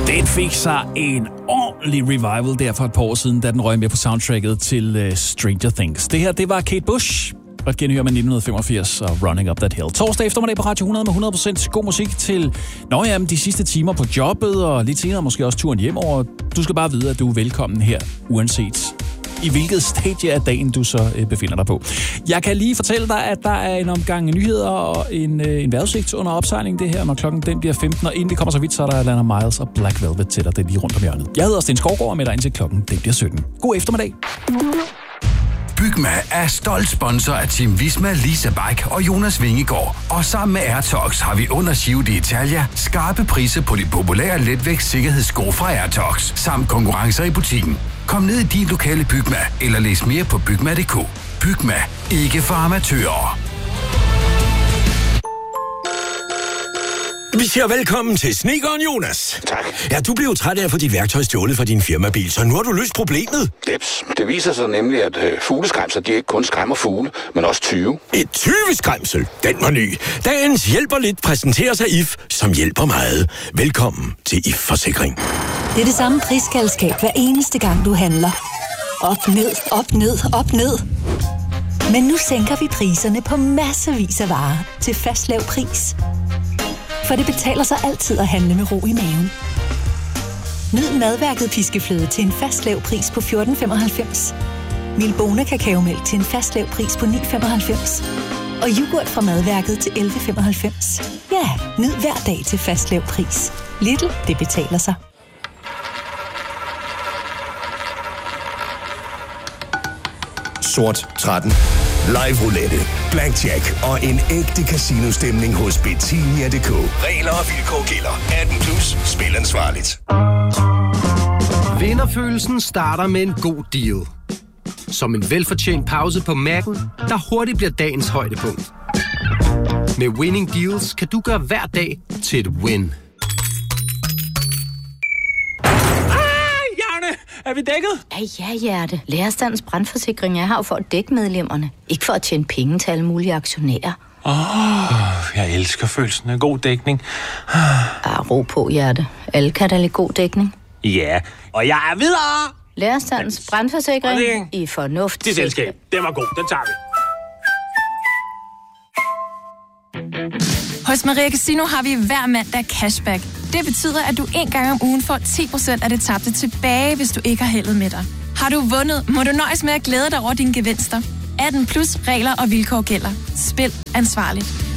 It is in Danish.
Den fik sig en ordentlig revival der for et par år siden, da den røg med på soundtracket til Stranger Things. Det her, det var Kate Bush og et genhør med 1985 og Running Up That Hill. Torsdag eftermiddag på Radio 100 med 100% god musik til de sidste timer på jobbet og lidt senere måske også turen hjem over. Du skal bare vide, at du er velkommen her, uanset i hvilket stadie af dagen du så befinder dig på. Jeg kan lige fortælle dig, at der er en omgang nyheder og en vejrudsigt under opsejling det her, når klokken den bliver 15, og inden vi kommer så vidt, så er der Alana Miles og Black Velvet til dig, det er lige rundt om hjørnet. Jeg hedder Sten Skovgaard, med dig indtil klokken den bliver 17. God eftermiddag. Bygma er stolt sponsor af Team Visma, Lisa Bike og Jonas Vingegaard. Og sammen med Airtox har vi under Giro d'Italia skarpe priser på de populære letvægt sikkerhedssko fra Airtox, samt konkurrencer i butikken. Kom ned i din lokale Bygma, eller læs mere på bygma.dk. Bygma, ikke for amatører. Vi siger velkommen til snedkeren Jonas. Tak. Ja, du blev jo træt af at få dit værktøj stjålet fra din firmabil, så nu har du løst problemet. Jeps. Det viser sig nemlig, at fugleskræmser, de ikke kun skræmmer fugle, men også tyve. Et tyveskræmsel? Den var ny. Dagens hjælper lidt præsenteres af IF, som hjælper meget. Velkommen til IF Forsikring. Det er det samme prisskaldskab hver eneste gang, du handler. Op, ned, op, ned, op, ned. Men nu sænker vi priserne på massevis af varer til fast lav pris. For det betaler sig altid at handle med ro i maven. Nyd madværket piskefløde til en fast lav pris på 14,95. Milbona kakaomælk til en fast lav pris på 9,95. Og yoghurt fra madværket til 11,95. Ja, nyd hver dag til fast lav pris. Lidl, det betaler sig. Sort 13. Live roulette, blackjack og en ægte casino-stemning hos Betinia.dk. Regler og vilkår gælder. 18+. Spil ansvarligt. Vinderfølelsen starter med en god deal. Som en velfortjent pause på Mac'en, der hurtigt bliver dagens højdepunkt. Med Winning Deals kan du gøre hver dag til et win. Er vi dækket? Ja, hjerte. Lærerstandens brandforsikring er her for at dække medlemmerne. Ikke for at tjene penge til alle mulige aktionærer. Jeg elsker følelsen af god dækning. Ro på, hjerte. Alle kan da lide god dækning. Ja, og jeg er videre! Lærerstandens brandforsikring i fornuft. Det selskab, den var god, den tager vi. Hos Maria Casino har vi hver mandag cashback. Det betyder, at du en gang om ugen får 10% af det tabte tilbage, hvis du ikke har heldet med dig. Har du vundet, må du nøjes med at glæde dig over dine gevinster. 18+ regler og vilkår gælder. Spil ansvarligt.